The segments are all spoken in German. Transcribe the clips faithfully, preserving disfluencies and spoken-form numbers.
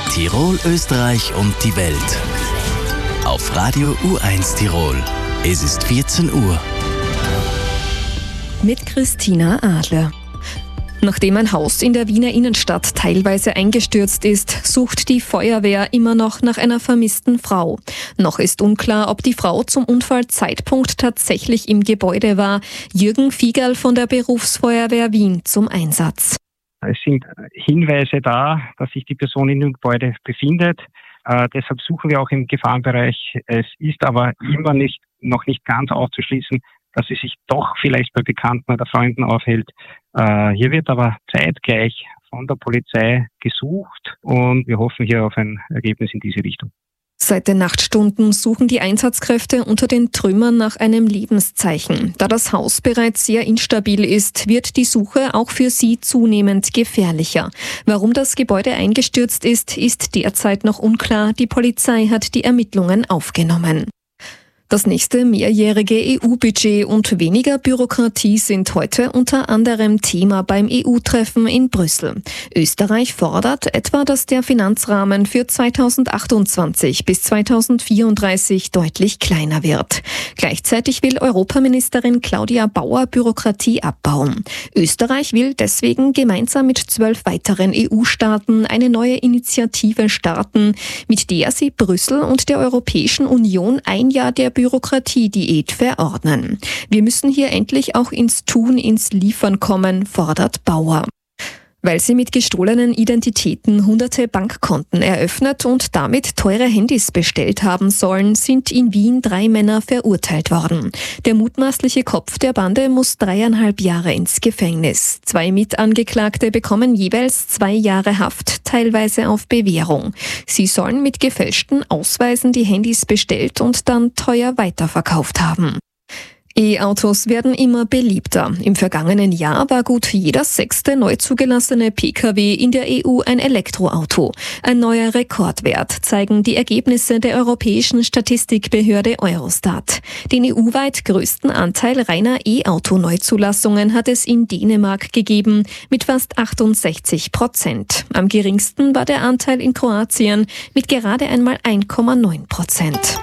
Tirol, Österreich und die Welt. Auf Radio U eins Tirol. Es ist vierzehn Uhr. Mit Christina Adler. Nachdem ein Haus in der Wiener Innenstadt teilweise eingestürzt ist, sucht die Feuerwehr immer noch nach einer vermissten Frau. Noch ist unklar, ob die Frau zum Unfallzeitpunkt tatsächlich im Gebäude war. Jürgen Fiegerl von der Berufsfeuerwehr Wien zum Einsatz. Es sind Hinweise da, dass sich die Person in dem Gebäude befindet. Äh, deshalb suchen wir auch im Gefahrenbereich. Es ist aber immer nicht, noch nicht ganz auszuschließen, dass sie sich doch vielleicht bei Bekannten oder Freunden aufhält. Äh, hier wird aber zeitgleich von der Polizei gesucht und wir hoffen hier auf ein Ergebnis in diese Richtung. Seit den Nachtstunden suchen die Einsatzkräfte unter den Trümmern nach einem Lebenszeichen. Da das Haus bereits sehr instabil ist, wird die Suche auch für sie zunehmend gefährlicher. Warum das Gebäude eingestürzt ist, ist derzeit noch unklar. Die Polizei hat die Ermittlungen aufgenommen. Das nächste mehrjährige E U-Budget und weniger Bürokratie sind heute unter anderem Thema beim E U-Treffen in Brüssel. Österreich fordert etwa, dass der Finanzrahmen für zweitausendachtundzwanzig bis zweitausendvierunddreißig deutlich kleiner wird. Gleichzeitig will Europaministerin Claudia Bauer Bürokratie abbauen. Österreich will deswegen gemeinsam mit zwölf weiteren E U-Staaten eine neue Initiative starten, mit der sie Brüssel und der Europäischen Union ein Jahr der Bürokratiediät verordnen. Wir müssen hier endlich auch ins Tun, ins Liefern kommen, fordert Bauer. Weil sie mit gestohlenen Identitäten hunderte Bankkonten eröffnet und damit teure Handys bestellt haben sollen, sind in Wien drei Männer verurteilt worden. Der mutmaßliche Kopf der Bande muss dreieinhalb Jahre ins Gefängnis. Zwei Mitangeklagte bekommen jeweils zwei Jahre Haft, teilweise auf Bewährung. Sie sollen mit gefälschten Ausweisen die Handys bestellt und dann teuer weiterverkauft haben. E-Autos werden immer beliebter. Im vergangenen Jahr war gut jeder sechste neu zugelassene Pkw in der E U ein Elektroauto. Ein neuer Rekordwert zeigen die Ergebnisse der europäischen Statistikbehörde Eurostat. Den E U-weit größten Anteil reiner E-Auto-Neuzulassungen hat es in Dänemark gegeben, mit fast achtundsechzig Prozent. Am geringsten war der Anteil in Kroatien mit gerade einmal eins Komma neun Prozent.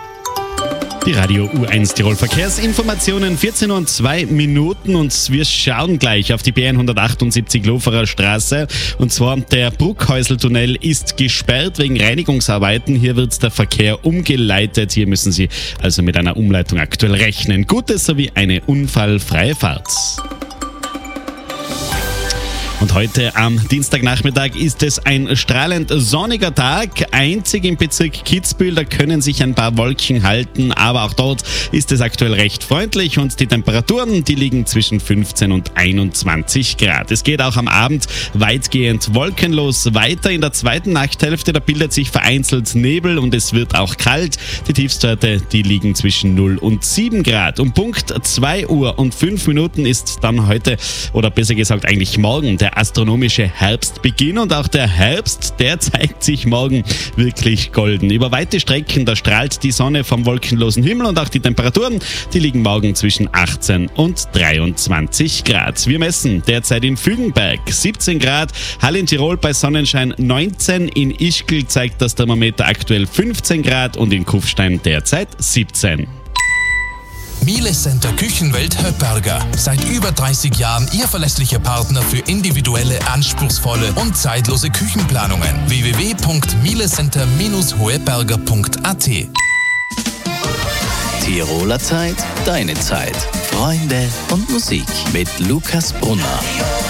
Die Radio U eins Tirol Verkehrsinformationen, vierzehn Uhr und zwei Minuten und wir schauen gleich auf die B hundertachtundsiebzig Loferer Straße. Und zwar der Bruckhäusl-Tunnel ist gesperrt wegen Reinigungsarbeiten. Hier wird der Verkehr umgeleitet. Hier müssen Sie also mit einer Umleitung aktuell rechnen. Gutes sowie eine unfallfreie Fahrt. Und heute am Dienstagnachmittag ist es ein strahlend sonniger Tag. Einzig im Bezirk Kitzbühel, da können sich ein paar Wolken halten, aber auch dort ist es aktuell recht freundlich und die Temperaturen, die liegen zwischen fünfzehn und einundzwanzig Grad. Es geht auch am Abend weitgehend wolkenlos weiter. In der zweiten Nachthälfte, da bildet sich vereinzelt Nebel und es wird auch kalt. Die Tiefstwerte, die liegen zwischen null und sieben Grad. Um Punkt zwei Uhr und fünf Minuten ist dann heute, oder besser gesagt eigentlich morgen, der Der astronomische Herbstbeginn und auch der Herbst, der zeigt sich morgen wirklich golden. Über weite Strecken, da strahlt die Sonne vom wolkenlosen Himmel und auch die Temperaturen, die liegen morgen zwischen achtzehn und dreiundzwanzig Grad. Wir messen derzeit in Fügenberg siebzehn Grad, Hall in Tirol bei Sonnenschein neunzehn, in Ischgl zeigt das Thermometer aktuell fünfzehn Grad und in Kufstein derzeit siebzehn. Miele Center Küchenwelt Höpperger. Seit über dreißig Jahren Ihr verlässlicher Partner für individuelle, anspruchsvolle und zeitlose Küchenplanungen. w w w punkt mielecenter hoeberger punkt a t. Tiroler Zeit, deine Zeit. Freunde und Musik mit Lukas Brunner.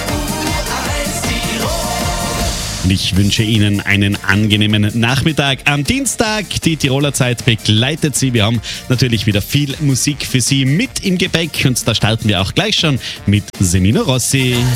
Ich wünsche Ihnen einen angenehmen Nachmittag am Dienstag. Die Tiroler Zeit begleitet Sie. Wir haben natürlich wieder viel Musik für Sie mit im Gepäck und da starten wir auch gleich schon mit Semino Rossi.